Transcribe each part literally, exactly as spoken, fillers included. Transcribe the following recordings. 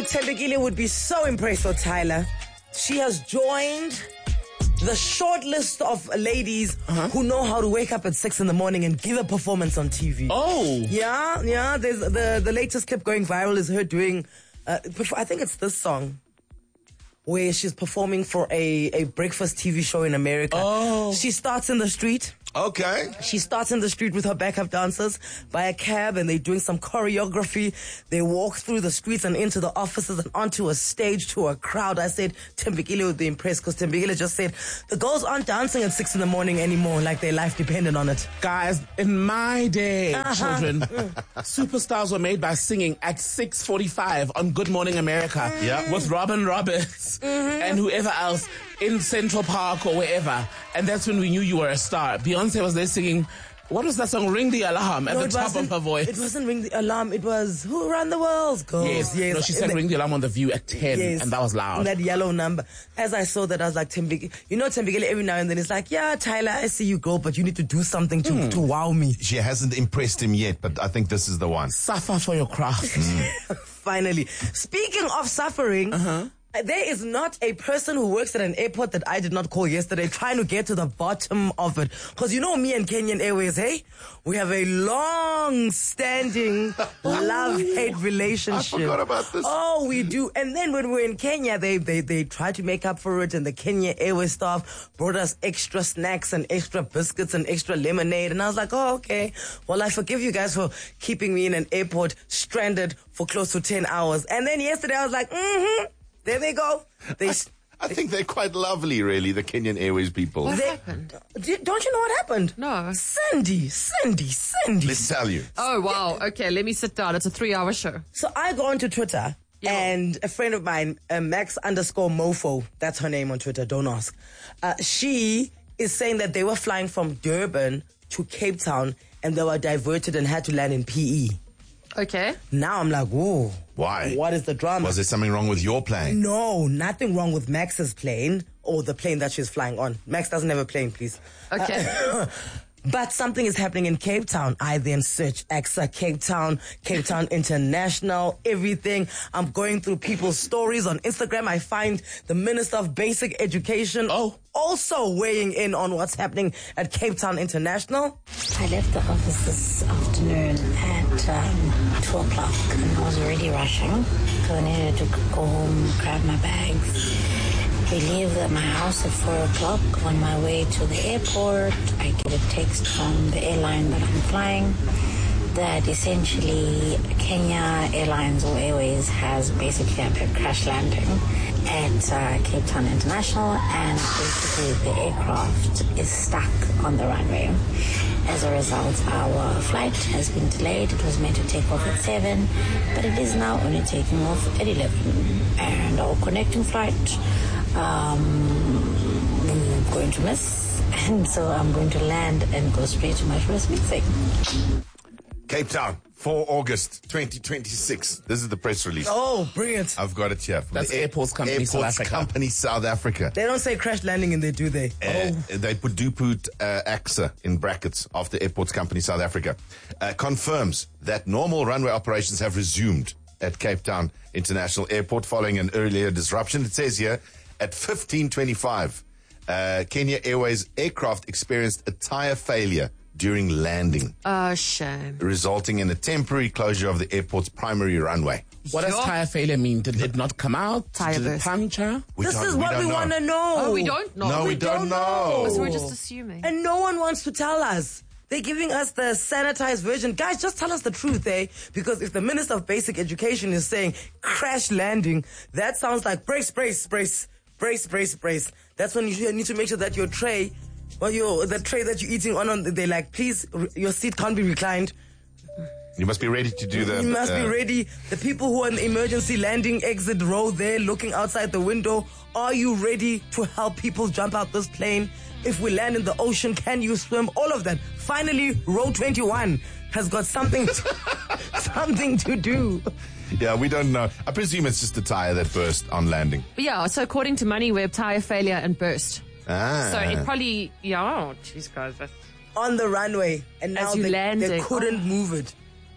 Thembekile would be so impressed with Tyler. She has joined the short list of ladies uh-huh. who know how to wake up at six in the morning and give a performance on T V. Oh. Yeah, yeah. There's the, the latest clip going viral is her doing, uh, I think it's this song, where she's performing for a, a breakfast T V show in America. Oh. She starts in the street. Okay. She starts in the street with her backup dancers by a cab, and they're doing some choreography. They walk through the streets and into the offices and onto a stage to a crowd. I said Thembekile would be impressed because Thembekile just said the girls aren't dancing at six in the morning anymore like their life depended on it. Guys, in my day, Uh-huh. children, superstars were made by singing at six forty-five on Good Morning America Yeah. with Robin Roberts Mm-hmm. and whoever else in Central Park or wherever. And that's when we knew you were a star. Beyonce was there singing, what was that song? Ring the Alarm at No, the it top of wasn't- her voice. It wasn't Ring the Alarm. It was Who Run the World, girls. Yes, yes. No, she In sang the- Ring the Alarm on The View at ten, Yes. and that was loud. That yellow number. As I saw that, I was like, Thembekile. You know, Thembekile every now and then it's like, yeah, Tyler, I see you go, but you need to do something to, Mm. to wow me. She hasn't impressed him yet, but I think this is the one. Suffer for your craft. Finally. Speaking of suffering, Uh-huh. there is not a person who works at an airport that I did not call yesterday trying to get to the bottom of it. Because you know me and Kenyan Airways, hey? We have a long-standing love-hate relationship. I forgot about this. Oh, we do. And then when we were in Kenya, they, they, they tried to make up for it, and the Kenya Airways staff brought us extra snacks and extra biscuits and extra lemonade. And I was like, oh, okay. Well, I forgive you guys for keeping me in an airport stranded for close to ten hours. And then yesterday I was like, mm-hmm. There they go. They, I, I think they're quite lovely, really, the Kenyan Airways people. What they- happened? Did- don't you know what happened? No. Sandy, Sandy, Sandy. Let's tell you. Oh, wow. Okay, let me sit down. It's a three-hour show. So I go onto Twitter, Yeah. and a friend of mine, uh, Max underscore Mofo, that's her name on Twitter, don't ask. Uh, she is saying that they were flying from Durban to Cape Town, and they were diverted and had to land in P E. Okay. Now I'm like, whoa. Why? What is the drama? Was there something wrong with your plane? No, nothing wrong with Max's plane or the plane that she's flying on. Max doesn't have a plane, please. Okay. Uh, but something is happening in Cape Town. I then search A X A Cape Town, Cape Town International, everything. I'm going through people's stories on Instagram. I find the Minister of Basic Education Oh. also weighing in on what's happening at Cape Town International. I left the office this afternoon at um, two o'clock, and I was already rushing because I needed to go home, grab my bags. We leave the, my house at four o'clock. On my way to the airport, I get a text from the airline that I'm flying that essentially Kenya Airlines or Airways has basically had a crash landing at uh, Cape Town International, and basically the aircraft is stuck on the runway. As a result, our flight has been delayed. It was meant to take off at seven, but it is now only taking off at eleven. And our connecting flight, um, we're going to miss. And so I'm going to land and go straight to my first meeting. Cape Town, fourth of August, twenty twenty-six. This is the press release. Oh, brilliant. I've got it here. That's The Airports Company Airports South Africa. Company South Africa. They don't say crash landing in there, do they? Uh, They put do put uh, A X A in brackets after Airports Company South Africa. Uh, confirms that normal runway operations have resumed at Cape Town International Airport following an earlier disruption. It says here at fifteen twenty-five, uh, Kenya Airways aircraft experienced a tire failure during landing, Oh, shame. resulting in a temporary closure of the airport's primary runway. What does Sure. tire failure mean? Did it not come out? Tire Did it burst. puncture? We This don't- is what don't we know. want to know. Oh, we don't know. No, we, We don't, don't know. know. So we're just assuming. And no one wants to tell us. They're giving us the sanitized version. Guys, just tell us the truth, eh? Because if the Minister of Basic Education is saying crash landing, that sounds like brace, brace, brace, brace, brace, brace. That's when you need to make sure that your tray, well, your the tray that you're eating on, on they're like, please, re- your seat can't be reclined. You must be ready to do the... You must uh, be ready. The people who are in the emergency landing exit row there looking outside the window, are you ready to help people jump out this plane? If we land in the ocean, can you swim? All of that. Finally, row twenty-one has got something to, something to do. Yeah, we don't know. I presume it's just a tire that burst on landing. But yeah, so according to MoneyWeb, tire failure and burst. Ah. So it probably, yeah, oh, jeez, guys. That's, On the runway. And now As you they, landing. they couldn't Oh. move it.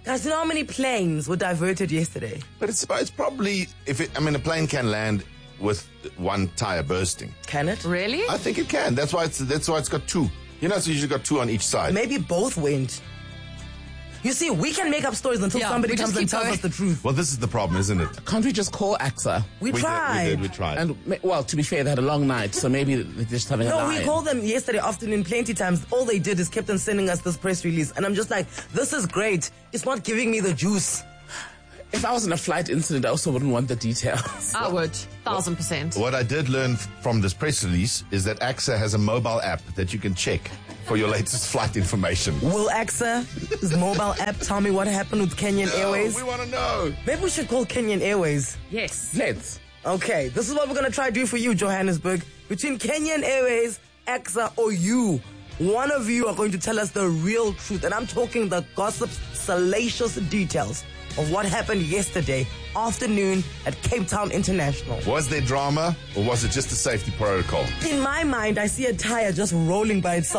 Guys, you know how many planes were diverted yesterday? But it's it's probably if it. I mean, a plane can land with one tire bursting. Can it? Really? I think it can. That's why it's that's why it's got two. You know, it's usually got two on each side. Maybe both went. You see, we can make up stories until Yeah, somebody we just comes and keep tells going. us the truth. Well, this is the problem, isn't it? Can't we just call A X A? We, We tried. did. We did. We tried. And, ma- well, to be fair, they had a long night, so maybe they're just having a No, lie. we called them yesterday afternoon plenty times. All they did is kept on sending us this press release. And I'm just like, this is great. It's not giving me the juice. If I was in a flight incident, I also wouldn't want the details. I would. Thousand percent. What I did learn f- from this press release is that A X A has a mobile app that you can check for your latest flight information. Will A X A's mobile app tell me what happened with Kenyan Airways? we want to know. Maybe we should call Kenyan Airways. Yes. Let's. Okay, this is what we're going to try to do for you, Johannesburg. Between Kenyan Airways, A X A, or you, one of you are going to tell us the real truth. And I'm talking the gossip, salacious details of what happened yesterday afternoon at Cape Town International. Was there drama or was it just a safety protocol? In my mind, I see a tire just rolling by itself.